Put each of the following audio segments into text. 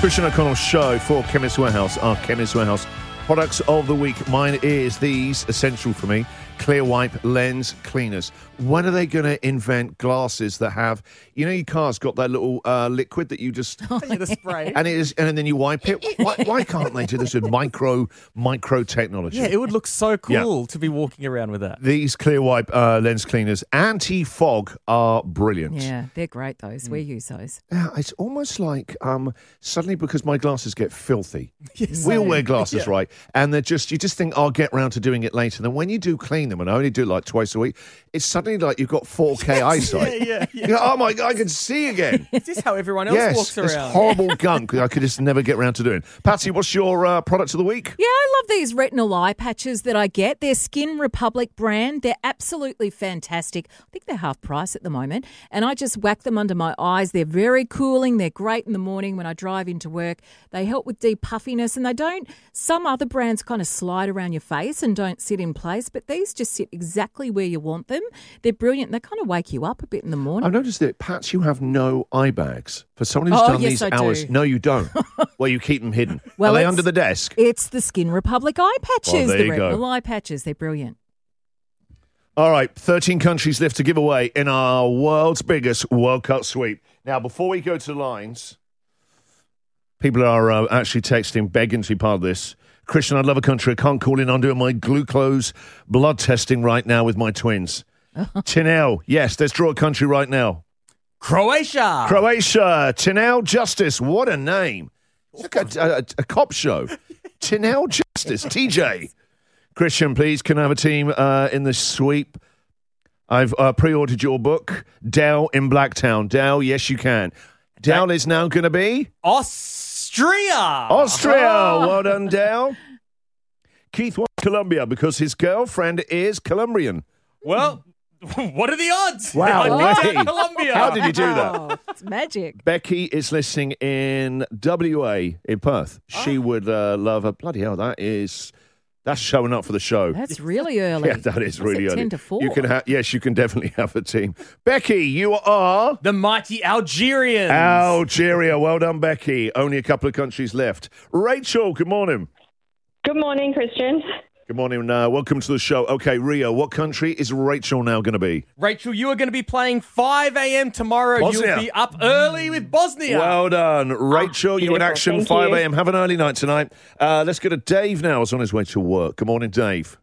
Christian O'Connell show for Chemist Warehouse, our Chemist Warehouse products of the week. Mine is these, essential for me, Clear Wipe lens cleaners. When are they going to invent glasses that have, you know, your car's got that little liquid that you just the spray, and then you wipe it? Why can't they do this with micro technology? Yeah, it would look so cool to be walking around with that. These Clear Wipe lens cleaners, anti-fog, are brilliant. Yeah, they're great, those. We use those. Yeah, it's almost like suddenly, because my glasses get filthy. Yes. We all wear glasses, right? And you just think, I'll get round to doing it later. Then when you do clean them, and I only do it like twice a week, it's suddenly like you've got 4K eyesight. Yeah. You go, oh my God, I can see again. Is this how everyone else walks Yes, around? it's horrible gunk that I could just never get round to doing. Patsy, what's your product of the week? Yeah, I love these retinal eye patches that I get. They're Skin Republic brand. They're absolutely fantastic. I think they're half price at the moment. And I just whack them under my eyes. They're very cooling. They're great in the morning when I drive into work. They help with deep puffiness, and they don't. Some other brands kind of slide around your face and don't sit in place, but these just sit exactly where you want them. They're brilliant. They kind of wake you up a bit in the morning. I've noticed that, Pats, you have no eye bags. For someone who's done yes, these I do. hours. No, you don't. Well, you keep them hidden. Well, Are they it's- under the desk? It's the Skin Republic eye patches, Well, there the you go. retinal eye patches. They're brilliant. All right, 13 countries left to give away in our world's biggest World Cup sweep. Now, before we go to the lines, people are actually texting, begging to be part of this. Christian, I'd love a country. I can't call in. I'm doing my glucose blood testing right now with my twins. Tinel, yes, let's draw a country right now. Croatia. Tinel Justice, what a name. It's like a cop show. Tinel Justice, TJ. Christian, please, can I have a team in the sweep? I've pre-ordered your book, Dell in Blacktown. Dell, yes, you can. Dell is now going to be? Austria. Well done, Dell. Keith wants Colombia because his girlfriend is Colombian. Well, what are the odds? Wow, I picked wait. out Colombia. How did you do that? Oh, it's magic. Becky is listening in WA in Perth. She would love her. Bloody hell, that's showing up for the show. That's really early. Yeah, that is What's really it, early. 10 to 4? You can yes, you can definitely have a team. Becky, you are The mighty Algerians. Algeria. Well done, Becky. Only a couple of countries left. Rachel, good morning. Good morning, Christian. Good morning. Welcome to the show. Okay, Rio, what country is Rachel now going to be? Rachel, you are going to be playing 5 a.m. tomorrow. Bosnia. You'll be up early with Bosnia. Well done. Rachel, you in beautiful. action, Thank 5 you. a.m. Have an early night tonight. Let's go to Dave now. He's on his way to work. Good morning, Dave.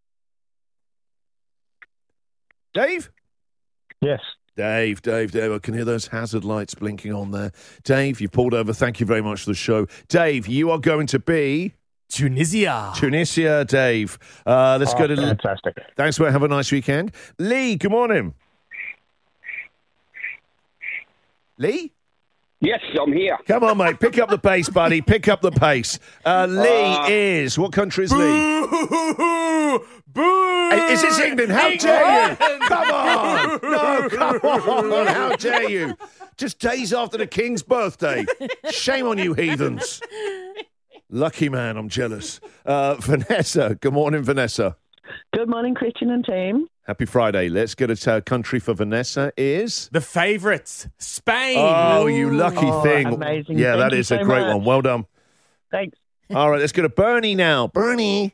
Dave? Yes. Dave, I can hear those hazard lights blinking on there. Dave, you pulled over. Thank you very much for the show. Dave, you are going to be Tunisia, Dave. Let's go to... Fantastic. Thanks, mate. Have a nice weekend. Lee, good morning. Lee? Yes, I'm here. Come on, mate. Pick up the pace, buddy. Pick up the pace. Lee is... What country is Lee? Boo! Hey, is this England? How dare you? Come on. No, come on. How dare you? Just days after the King's birthday. Shame on you, heathens. Lucky man, I'm jealous. Vanessa, good morning, Vanessa. Good morning, Christian and team. Happy Friday. Let's get a country for Vanessa is... The favourites, Spain. Oh, you lucky thing. amazing. Yeah, Thank that you is a so great much. one. Well done. Thanks. All right, let's go to Bernie now. Bernie?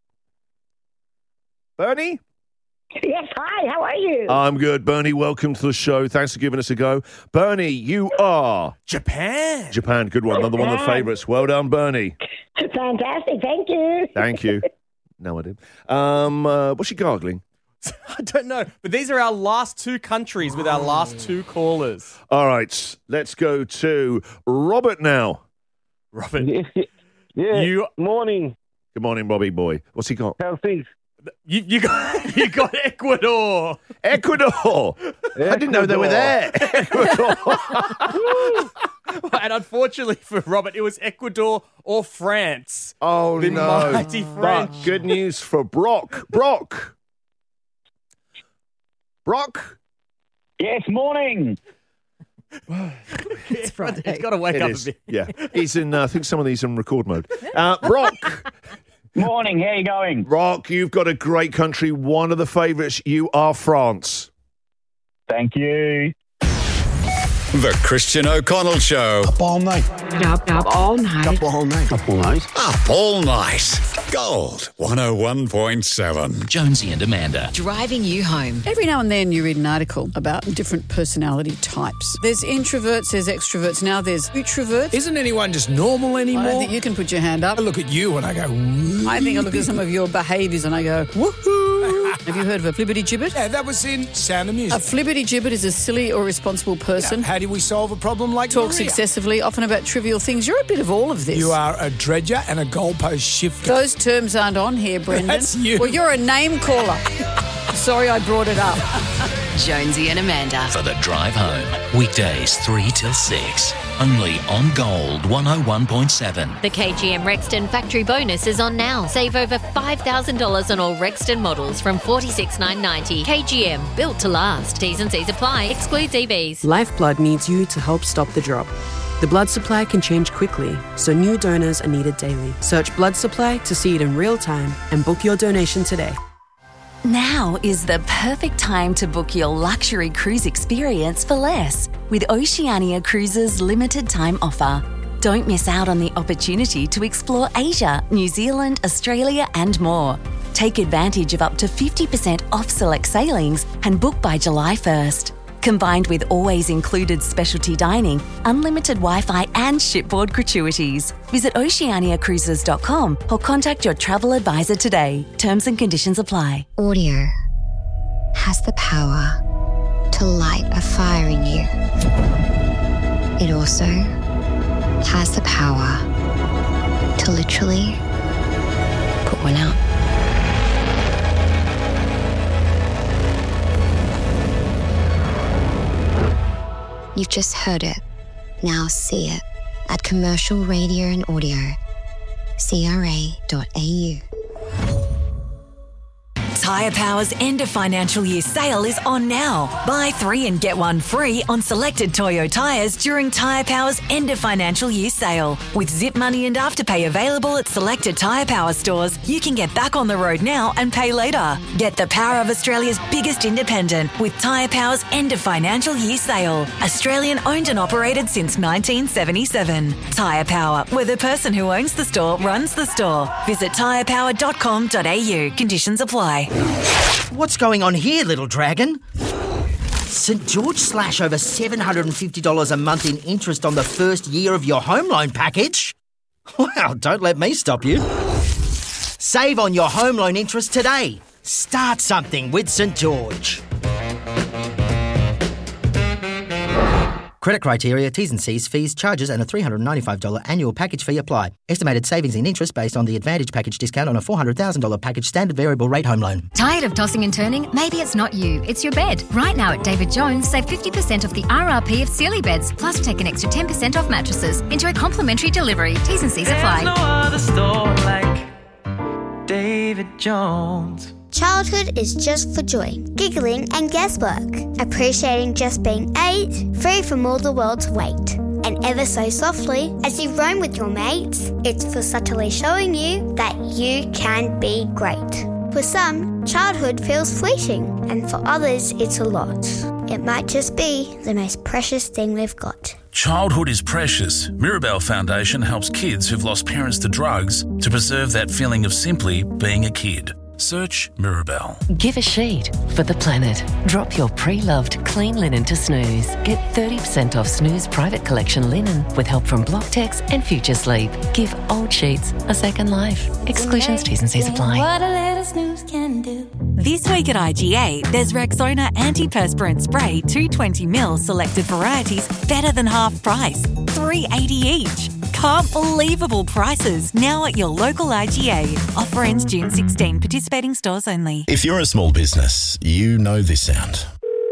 Yes, hi, how are you? I'm good. Bernie, welcome to the show. Thanks for giving us a go. Bernie, you are... Japan. Japan, good one. Another one of the favourites. Well done, Bernie. Fantastic, thank you. Thank you. No, I didn't. What's she gargling? I don't know, but these are our last 2 countries with our last 2 callers. All right, let's go to Robert now. Robert, Yeah. you Morning. Good morning, Robbie boy. What's he got? How's things? you got Ecuador. Ecuador. I didn't know they were there. Ecuador. And unfortunately for Robert, it was Ecuador or France. Oh, The no. mighty But French. good news for Brock. Brock. Yes, morning. It's Friday. He's got to wake It up is. a bit. Yeah. He's in, I think some of these are in record mode. Brock. Morning, how you going? Brock, you've got a great country. One of the favourites. You are France. Thank you. The Christian O'Connell Show. Up all night. Up all night. Up all night. Up all night. Up all night. Gold 101.7. Jonesy and Amanda. Driving you home. Every now and then you read an article about different personality types. There's introverts, there's extroverts, now there's utroverts. Isn't anyone just normal anymore? I don't think you can put your hand up. I look at you and I go, woo. I think I look at some of your behaviours and I go, woohoo. Have you heard of a flibberty-gibbet? Yeah, that was in Sound of Music. A flibberty-gibbet is a silly or responsible person. How do we solve a problem like Talks Maria? excessively, often about trivial things. You're a bit of all of this. You are a dredger and a goalpost shifter. Those terms aren't on here, Brendan. That's you. Well, you're a name caller. Sorry I brought it up. Jonesy and Amanda. For the drive home. Weekdays 3 till 6. Only on Gold 101.7. The KGM Rexton factory bonus is on now. Save over $5,000 on all Rexton models from $46,990. KGM, built to last. T's and C's apply. Excludes EVs. Lifeblood needs you to help stop the drop. The blood supply can change quickly, so new donors are needed daily. Search blood supply to see it in real time and book your donation today. Now is the perfect time to book your luxury cruise experience for less with Oceania Cruises' limited time offer. Don't miss out on the opportunity to explore Asia, New Zealand, Australia and more. Take advantage of up to 50% off select sailings and book by July 1st. Combined with always included specialty dining, unlimited Wi-Fi and shipboard gratuities. Visit oceaniacruises.com or contact your travel advisor today. Terms and conditions apply. Audio has the power to light a fire in you. It also has the power to literally put one out. You've just heard it. Now see it at Commercial Radio and Audio, CRA.au. Tyre Power's end of financial year sale is on now. Buy 3 and get 1 free on selected Toyo tyres during Tyre Power's end of financial year sale. With Zip Money and Afterpay available at selected Tyre Power stores, you can get back on the road now and pay later. Get the power of Australia's biggest independent with Tyre Power's end of financial year sale. Australian owned and operated since 1977. Tyre Power, where the person who owns the store runs the store. Visit tyrepower.com.au. Conditions apply. What's going on here, little dragon? St George slash over $750 a month in interest on the first year of your home loan package? Well, don't let me stop you. Save on your home loan interest today. Start something with St George. Credit criteria, T's and C's, fees, charges and a $395 annual package fee apply. Estimated savings in interest based on the Advantage package discount on a $400,000 package standard variable rate home loan. Tired of tossing and turning? Maybe it's not you, it's your bed. Right now at David Jones, save 50% off the RRP of Sealy beds, plus take an extra 10% off mattresses. Enjoy complimentary delivery. T's and C's apply. There's no other store like David Jones. Childhood is just for joy, giggling and guesswork, appreciating just being 8, free from all the world's weight. And ever so softly, as you roam with your mates, it's for subtly showing you that you can be great. For some, childhood feels fleeting, and for others it's a lot. It might just be the most precious thing we've got. Childhood is precious. Mirabelle Foundation helps kids who've lost parents to drugs to preserve that feeling of simply being a kid. Search Mirabelle. Give a sheet for the planet. Drop your pre-loved clean linen to Snooze. Get 30% off Snooze private collection linen with help from Blocktex and Future Sleep. Give old sheets a second life. Exclusions, T's and C's apply. What a little snooze can do. This week at IGA, there's Rexona Antiperspirant Spray 220ml selected varieties better than half price. $3.80 each. Can't believable prices now at your local IGA. Offer ends June 16. Participating stores only. If you're a small business, you know this sound.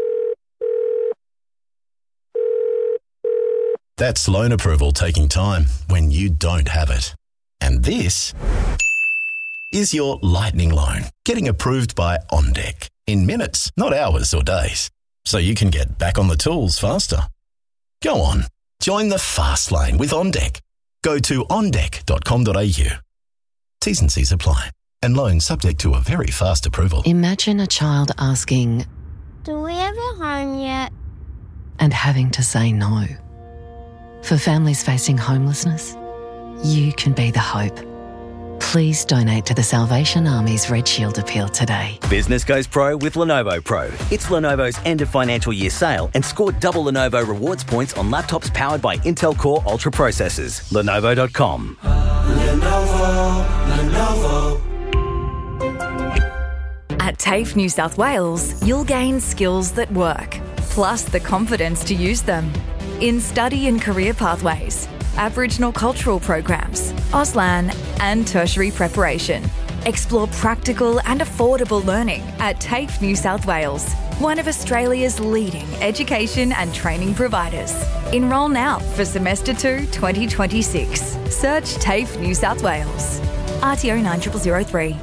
That's loan approval taking time when you don't have it. And this is your lightning loan getting approved by OnDeck in minutes, not hours or days. So you can get back on the tools faster. Go on, join the fast lane with OnDeck. Go to ondeck.com.au. T's and C's apply. And loan subject to a very fast approval. Imagine a child asking, Do we have a home yet? and having to say no. For families facing homelessness, you can be the hope. Please donate to the Salvation Army's Red Shield appeal today. Business goes pro with Lenovo Pro. It's Lenovo's end of financial year sale and score double Lenovo rewards points on laptops powered by Intel Core Ultra processors. Lenovo.com. Lenovo. At TAFE New South Wales, you'll gain skills that work, plus the confidence to use them. In study and career pathways, Aboriginal cultural programs, Auslan and tertiary preparation. Explore practical and affordable learning at TAFE New South Wales, one of Australia's leading education and training providers. Enrol now for Semester 2 2026. Search TAFE New South Wales. RTO 9003.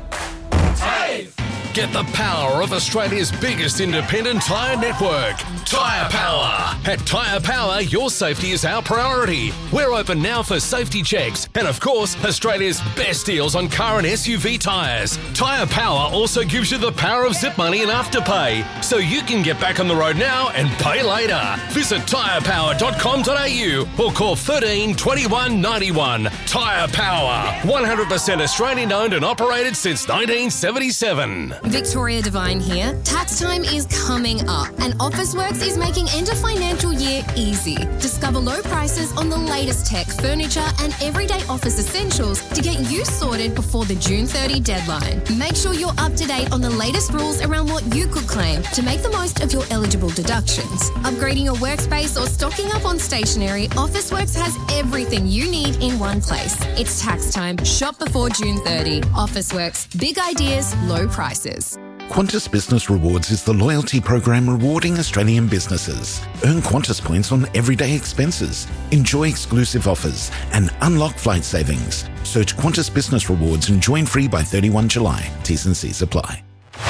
Get the power of Australia's biggest independent tyre network, Tyre Power. At Tyre Power, your safety is our priority. We're open now for safety checks and, of course, Australia's best deals on car and SUV tyres. Tyre Power also gives you the power of zip money and afterpay, so you can get back on the road now and pay later. Visit tyrepower.com.au or call 13 21 91. Tyre Power, 100% Australian owned and operated since 1977. Victoria Devine here. Tax time is coming up and Officeworks is making end of financial year easy. Discover low prices on the latest tech, furniture and everyday office essentials to get you sorted before the June 30 deadline. Make sure you're up to date on the latest rules around what you could claim to make the most of your eligible deductions. Upgrading your workspace or stocking up on stationery, Officeworks has everything you need in one place. It's tax time. Shop before June 30. Officeworks. Big ideas, low prices. Qantas Business Rewards is the loyalty program rewarding Australian businesses. Earn Qantas points on everyday expenses, enjoy exclusive offers, and unlock flight savings. Search Qantas Business Rewards and join free by 31 July. T's and C's apply.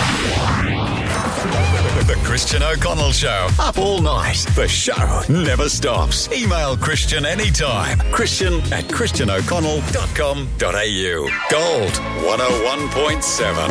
The Christian O'Connell Show. Up all night. The show never stops. Email Christian anytime. Christian@christianoconnell.com.au. Gold 101.7.